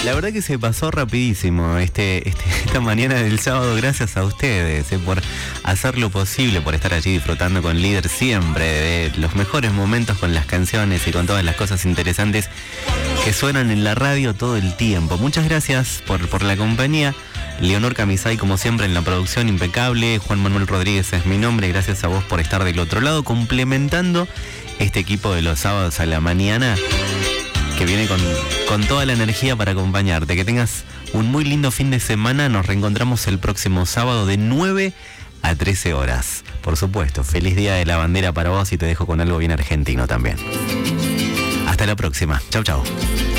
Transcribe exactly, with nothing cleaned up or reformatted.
La verdad que se pasó rapidísimo este, este, esta mañana del sábado, gracias a ustedes eh, por hacer lo posible, por estar allí disfrutando con Líder siempre de los mejores momentos con las canciones y con todas las cosas interesantes que suenan en la radio todo el tiempo. Muchas gracias por, por la compañía. Leonor Camisay, como siempre, en la producción impecable. Juan Manuel Rodríguez es mi nombre. Gracias a vos por estar del otro lado, complementando este equipo de los sábados a la mañana, que viene con, con toda la energía para acompañarte. Que tengas un muy lindo fin de semana. Nos reencontramos el próximo sábado de nueve a trece horas. Por supuesto, feliz Día de la Bandera para vos y te dejo con algo bien argentino también. Hasta la próxima. Chau, chau.